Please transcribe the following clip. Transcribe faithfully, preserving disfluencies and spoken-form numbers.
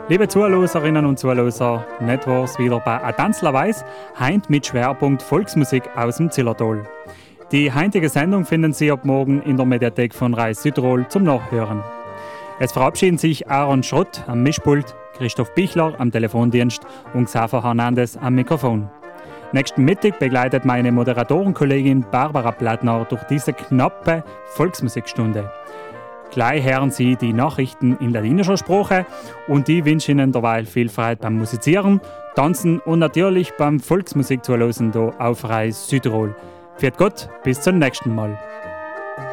Liebe Zuhörerinnen und Zuhörer, nicht war's wieder bei Adanzler Weiß, heint mit Schwerpunkt Volksmusik aus dem Zillertal. Die heutige Sendung finden Sie ab morgen in der Mediathek von Reis Südtirol zum Nachhören. Es verabschieden sich Aaron Schrott am Mischpult, Christoph Bichler am Telefondienst und Xaver Hernandez am Mikrofon. Nächsten Mittag begleitet meine Moderatorenkollegin Barbara Plattner durch diese knappe Volksmusikstunde. Gleich hören Sie die Nachrichten in ladinischer Sprache und ich wünsche Ihnen derweil viel Freude beim Musizieren, Tanzen und natürlich beim Volksmusik zuhören hier auf Reis Südtirol. Pfiat Gott, bis zum nächsten Mal.